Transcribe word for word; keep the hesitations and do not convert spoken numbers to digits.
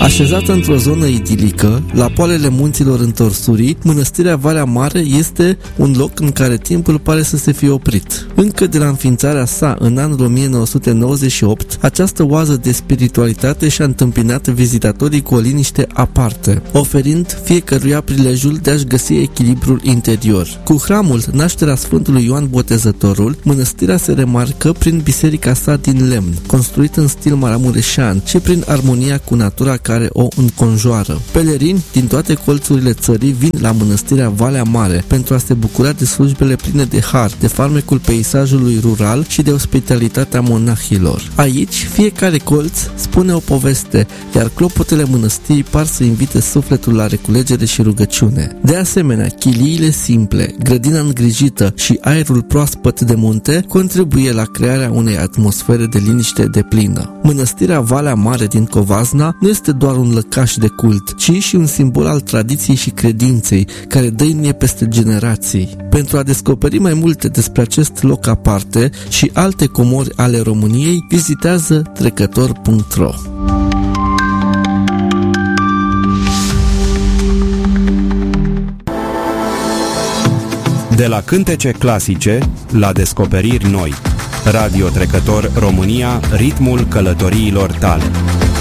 Așezată într-o zonă idilică, la poalele munților întorsurii, mănăstirea Valea Mare este un loc în care timpul pare să se fie oprit. Încă de la înființarea sa în anul o mie nouă sute nouăzeci și opt, această oază de spiritualitate și-a întâmpinat vizitatorii cu o liniște aparte, oferind fiecăruia prilejul de a-și găsi echilibrul interior. Cu hramul Nașterea Sfântului Ioan Botezătorul, mănăstirea se remarcă prin biserica sa din lemn, construită în stil maramureșean, și prin armonia cu natura care o înconjoară. Pelerini din toate colțurile țării vin la mănăstirea Valea Mare pentru a se bucura de slujbele pline de har, de farmecul peisajului rural și de ospitalitatea monahilor. Aici, fiecare colț spune o poveste, iar clopotele mănăstirii par să invite sufletul la reculegere și rugăciune. De asemenea, chiliile simple, grădina îngrijită și aerul proaspăt de munte contribuie la crearea unei atmosfere de liniște deplină. Mănăstirea Valea Mare din Covasna nu este doar un lăcaș de cult, ci și un simbol al tradiției și credinței, care dăinuie peste generații. Pentru a descoperi mai multe despre acest loc aparte și alte comori ale României, vizitează trecător punct ro. De la cântece clasice la descoperiri noi. Radio Trecător România, ritmul călătoriilor tale.